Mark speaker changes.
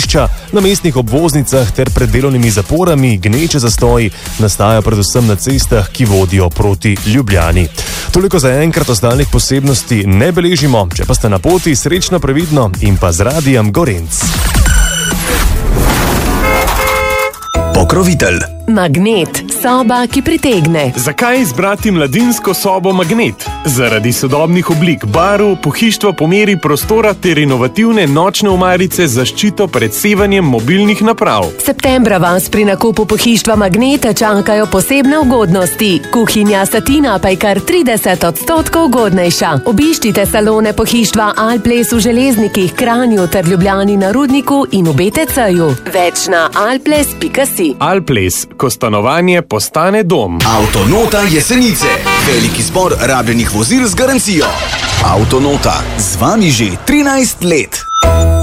Speaker 1: letališča, na mestnih obvoznicah ter pred delovnimi zaporami gneče zastoji nastajajo predvsem na cestah, ki vodijo proti Ljubljani. Toliko za enkrat, ostalih posebnosti ne beležimo, če pa ste na poti, srečno, previdno in pa z Radijem Gorenc.
Speaker 2: Pokrovitelj.
Speaker 3: Magnet, soba, ki pritegne.
Speaker 4: Zakaj izbrati mladinsko sobo Magnet? Zaradi sodobnih oblik, barv, pohištva po meri prostora ter inovativne nočne omarice za zaščito pred sevanjem mobilnih naprav.
Speaker 3: Septembra vas pri nakupu pohištva Magneta čakajo posebne ugodnosti. Kuhinja Satina pa je kar 30% ugodnejša. Obiščite salone pohištva Alples v Železnikih, Kranju ter Ljubljani na Rudniku in v BTC-ju. Več na alples.si.
Speaker 4: Alples, ko stanovanje postane dom.
Speaker 2: Avtonota Jesenice. Veliki zbor rabljenih vozil z garancijo. Avtonota. Z vami že 13 let.